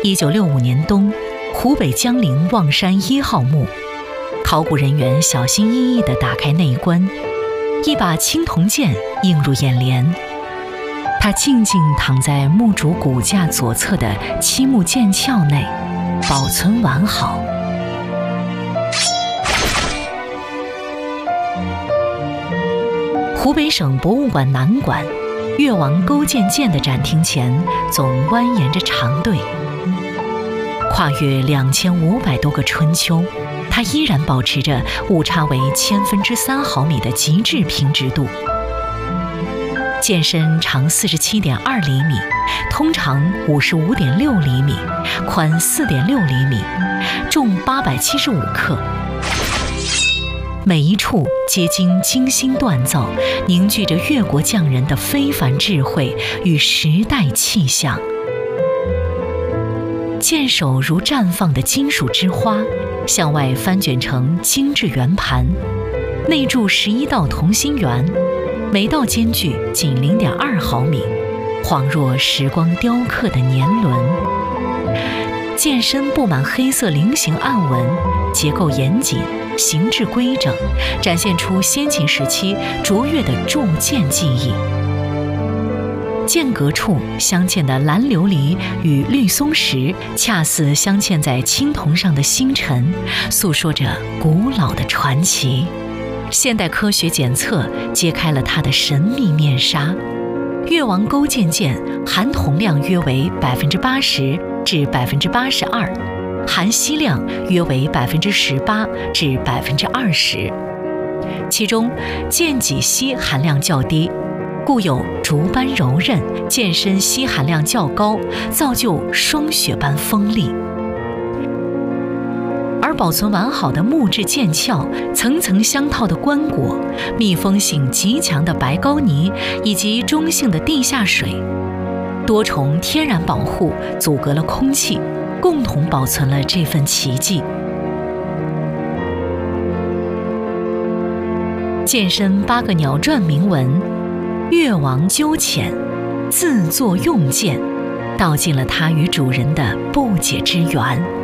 1965年冬，湖北江陵望山1号墓，考古人员小心翼翼地打开内棺，一把青铜剑映入眼帘。它静静躺在墓主骨架左侧的漆木剑鞘内，保存完好。湖北省博物馆南馆越王勾践剑的展厅前，总蜿蜒着长队。跨越2500多个春秋，它依然保持着误差为3/1000毫米的极致平直度。剑身长47.2厘米，通长55.6厘米，宽4.6厘米，重875克。每一处皆经精心锻造，凝聚着越国匠人的非凡智慧与时代气象。剑首如绽放的金属之花，向外翻卷成精致圆盘，内铸11道同心圆，每道间距仅0.2毫米，恍若时光雕刻的年轮。剑身布满黑色菱形暗纹，结构严谨，形制规整，展现出先秦时期卓越的铸剑技艺。剑阁处镶嵌的蓝琉璃与绿松石，恰似镶嵌在青铜上的星辰，诉说着古老的传奇。现代科学检测揭开了它的神秘面纱。越王勾践剑含铜量约为80%至82%，含锡量约为18%至20%，其中剑脊锡含量较低，故有竹般柔韧，剑身锡含量较高，造就霜雪般锋利。而保存完好的木质剑鞘、层层相套的棺椁、密封性极强的白膏泥以及中性的地下水，多重天然保护阻隔了空气，共同保存了这份奇迹。剑身8个鸟篆铭文，越王纠浅，自作用剑，道尽了他与主人的不解之缘。